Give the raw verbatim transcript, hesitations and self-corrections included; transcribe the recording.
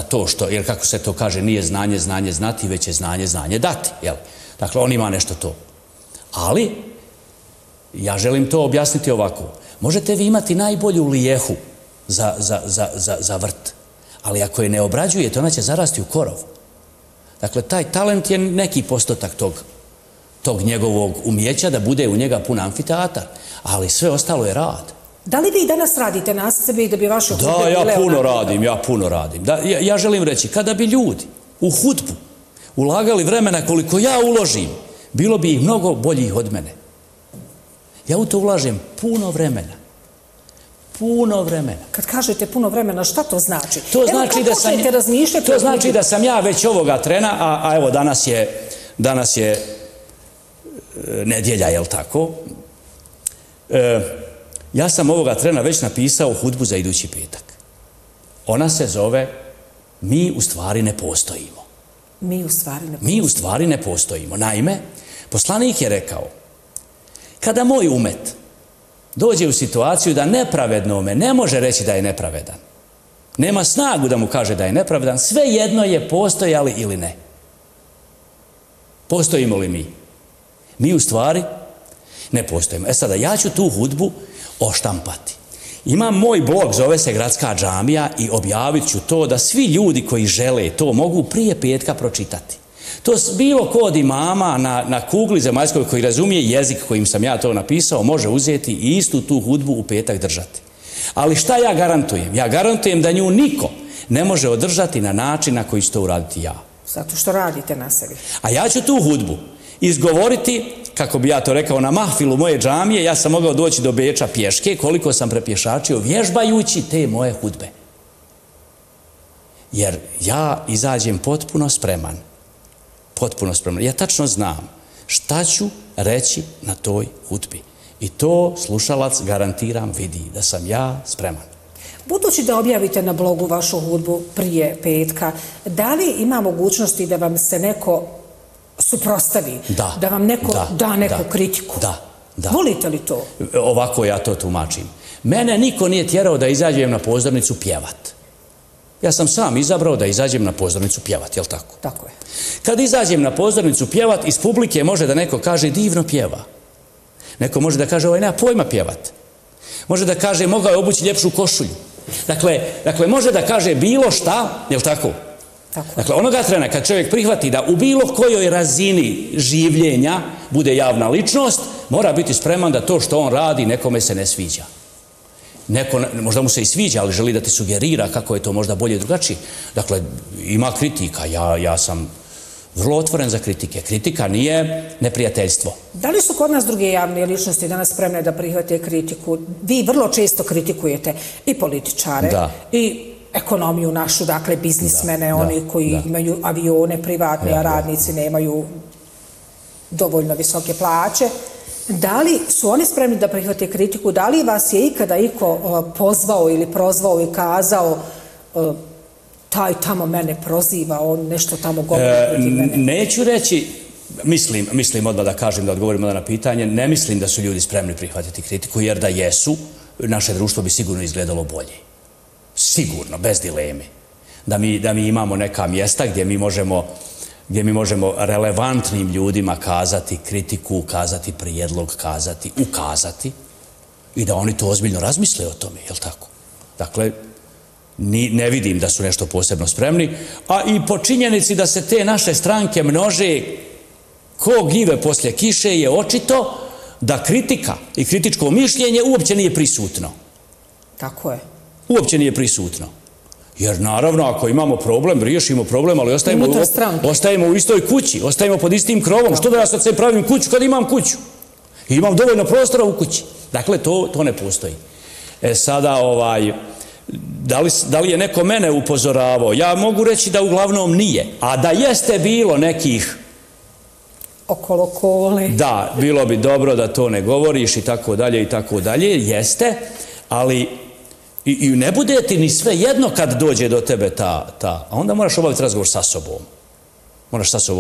to što, jer kako se to kaže, nije znanje, znanje znati, već je znanje, znanje dati. Jel? Dakle, on ima nešto to. Ali, ja želim to objasniti ovako. Možete vi imati najbolju lijehu za, za, za, za, za vrt, ali ako je ne obrađujete, ona će zarasti u korov. Dakle, taj talent je neki postotak tog, tog njegovog umjeća da bude u njega pun amfiteatar, ali sve ostalo je rad. Da li vi danas radite na sebi da bi vaše hudbe Da, bile ja puno onako? radim, ja puno radim. Da, ja, ja želim reći, kada bi ljudi u hudbu ulagali vremena koliko ja uložim, bilo bi ih mnogo boljih od mene. Ja u to ulažem puno vremena. Puno vremena. Kad kažete puno vremena, šta to znači? To Evo, znači, kad da sam, počnete razmišljati to o znači hudbi? da sam ja već ovoga trena, a, a evo danas je, danas je e, nedjelja, jel tako? E, ja sam ovoga trena već napisao hudbu za idući petak. Ona se zove Mi u stvari ne postojimo. Mi u stvari ne postojimo. Mi u stvari ne postojimo. Naime, poslanik je rekao, kada moj umet dođe u situaciju da nepravednome ne može reći da je nepravedan, nema snagu da mu kaže da je nepravedan, sve jedno je postojali ili ne. Postojimo li mi? Mi u stvari ne postojimo. E sada, ja ću tu hudbu oštampati. Imam moj blog, zove se Gradska džamija i objavit ću to da svi ljudi koji žele to mogu prije petka pročitati. To bilo ko od imama na, na kugli zemaljskoj koji razumije jezik kojim sam ja to napisao, može uzeti i istu tu hudbu u petak držati. Ali šta ja garantujem? Ja garantujem da nju niko ne može održati na način na koji ću to uraditi ja. Zato što radite na sebi. A ja ću tu hudbu izgovoriti, kako bi ja to rekao, na mahfilu moje džamije. Ja sam mogao doći do Beča pješke, koliko sam prepješačio vježbajući te moje hudbe. Jer ja izađem potpuno spreman. Potpuno spreman. Ja tačno znam šta ću reći na toj hudbi. I to slušalac, garantiram, vidi da sam ja spreman. Budući da objavite na blogu vašu hudbu prije petka, da li ima mogućnosti da vam se neko suprostavi? Da. Da vam neko da, da neku da, kritiku? Da, da. Volite li to? Ovako ja to tumačim. Mene niko nije tjerao da izađem na pozornicu pjevat. Ja sam sam izabrao da izađem na pozornicu pjevat, jel tako? Tako je. Kad izađem na pozornicu pjevat, iz publike može da neko kaže divno pjeva. Neko može da kaže ovaj nema pojma pjevat. Može da kaže mogao je obući ljepšu košulju. Dakle, dakle, može da kaže bilo šta, jel tako? Tako. Dakle, onoga trena kad čovjek prihvati da u bilo kojoj razini življenja bude javna ličnost, mora biti spreman da to što on radi nekome se ne sviđa. Neko, možda mu se i sviđa, ali želi da ti sugerira kako je to možda bolje drugačije. Dakle, ima kritika. Ja, ja sam vrlo otvoren za kritike. Kritika nije neprijateljstvo. Da li su kod nas druge javne ličnosti danas spremne da prihvate kritiku? Vi vrlo često kritikujete i političare, da. i ekonomiju našu, dakle biznismene, da, oni da, koji da. imaju avione privatne, da, a radnici da. nemaju dovoljno visoke plaće. Da li su oni spremni da prihvate kritiku? Da li vas je ikada iko pozvao ili prozvao i kazao taj tamo mene proziva, on nešto tamo govori protiv mene? Neću reći, mislim, mislim odmah da kažem, da odgovorim odmah na pitanje, ne mislim da su ljudi spremni prihvatiti kritiku, jer da jesu, naše društvo bi sigurno izgledalo bolje. Sigurno, bez dileme. Da mi, da mi imamo neka mjesta gdje mi možemo gdje mi možemo relevantnim ljudima kazati kritiku, kazati prijedlog, kazati, ukazati i da oni to ozbiljno razmisle o tome, jel tako? Dakle, ni, ne vidim da su nešto posebno spremni, a i po činjenici da se te naše stranke množe ko gljive poslije kiše je očito da kritika i kritičko mišljenje uopće nije prisutno. Tako je. Uopće nije prisutno. Jer naravno, ako imamo problem, riješimo problem, ali ostajemo, ostajemo u istoj kući, ostajemo pod istim krovom. Da. Što da ja sad se pravim kuću kad imam kuću? I imam dovoljno prostora u kući. Dakle, to, to ne postoji. E sada, ovaj, da li, da li je neko mene upozoravao? Ja mogu reći da uglavnom nije. A da jeste bilo nekih okolo kole. Da, bilo bi dobro da to ne govoriš i tako dalje i tako dalje. Jeste, ali I, i ne bude ti ni sve jedno kad dođe do tebe ta, ta, a onda moraš obaviti razgovor sa sobom. Moraš sa sobom